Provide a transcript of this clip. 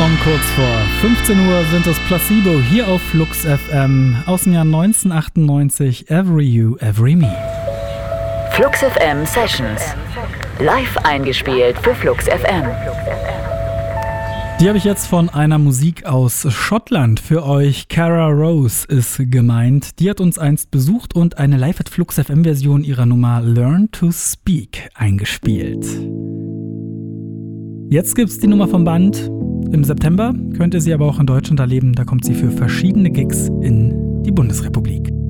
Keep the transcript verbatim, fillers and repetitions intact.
Um kurz vor fünfzehn Uhr sind es Placebo hier auf Flux F M aus dem Jahr neunzehnhundertachtundneunzig. Every You, Every Me. Flux F M Sessions. Live eingespielt für Flux F M. Die habe ich jetzt von einer Musik aus Schottland für euch. Cara Rose ist gemeint. Die hat uns einst besucht und eine Live at Flux F M Version ihrer Nummer Learn to Speak eingespielt. Jetzt gibt's die Nummer vom Band. Im September könnt ihr sie aber auch in Deutschland erleben. Da kommt sie für verschiedene Gigs in die Bundesrepublik.